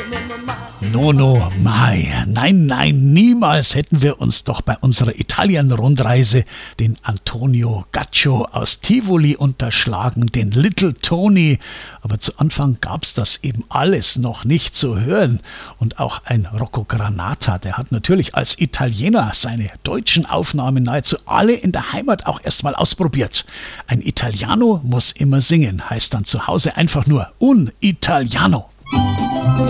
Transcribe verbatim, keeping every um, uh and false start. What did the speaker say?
Nono mai. Nein, nein, niemals hätten wir uns doch bei unserer Italien-Rundreise den Antonio Gaccio aus Tivoli unterschlagen, den Little Tony. Aber zu Anfang gab's das eben alles noch nicht zu hören. Und auch ein Rocco Granata, der hat natürlich als Italiener seine deutschen Aufnahmen nahezu alle in der Heimat auch erstmal ausprobiert. Ein Italiano muss immer singen, heißt dann zu Hause einfach nur Un Italiano.